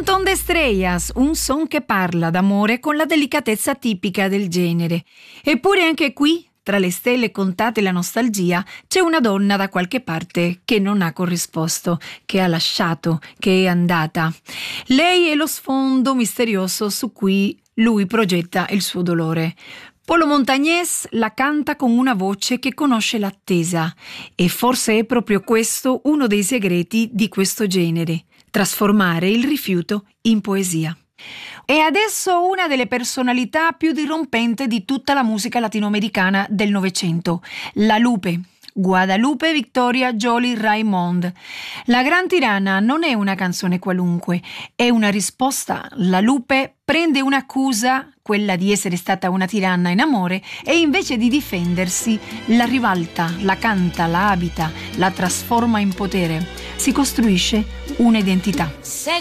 Montón de Estrellas, un son che parla d'amore con la delicatezza tipica del genere. Eppure anche qui, tra le stelle contate e la nostalgia, c'è una donna da qualche parte che non ha corrisposto, che ha lasciato, che è andata. Lei è lo sfondo misterioso su cui lui progetta il suo dolore. Polo Montañés la canta con una voce che conosce l'attesa e forse è proprio questo uno dei segreti di questo genere, trasformare il rifiuto in poesia. E adesso una delle personalità più dirompenti di tutta la musica latinoamericana del Novecento, La Lupe. Guadalupe Victoria Jolie Raymond. La Gran Tirana non è una canzone qualunque, è una risposta. La Lupe prende un'accusa, quella di essere stata una tiranna in amore, e invece di difendersi la ribalta, la canta, la abita, la trasforma in potere. Si costruisce un'identità.